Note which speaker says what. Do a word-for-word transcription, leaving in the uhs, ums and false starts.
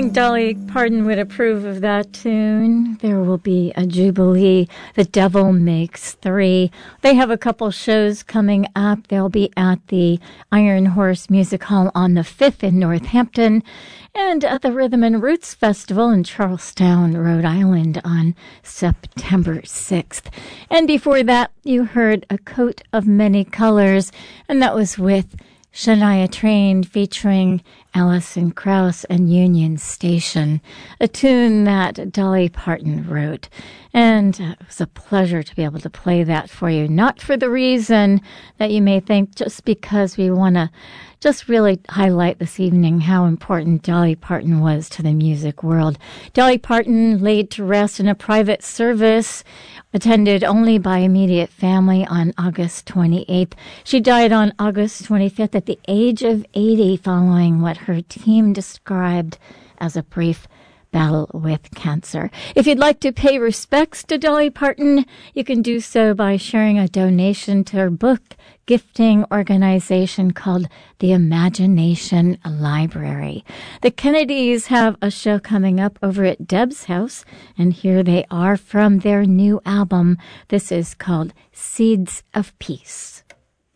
Speaker 1: think Dolly Parton would approve of that tune. There will be a Jubilee. The Devil Makes Three. They have a couple shows coming up. They'll be at the Iron Horse Music Hall on the fifth in Northampton and at the Rhythm and Roots Festival in Charlestown, Rhode Island on September sixth. And before that, you heard A Coat of Many Colors, and that was with Shania Twain featuring Alison Krauss and Union Station, a tune that Dolly Parton wrote. And it was a pleasure to be able to play that for you, not for the reason that you may think, just because we want to just really highlight this evening how important Dolly Parton was to the music world. Dolly Parton laid to rest in a private service attended only by immediate family on August twenty-eighth. She died on August twenty-fifth at the age of eighty following what her team described as a brief battle with cancer. If you'd like to pay respects to Dolly Parton, you can do so by sharing a donation to her book gifting organization called the Imagination Library. The Kennedys have a show coming up over at Deb's house, and here they are from their new album. This is called Seeds of Peace.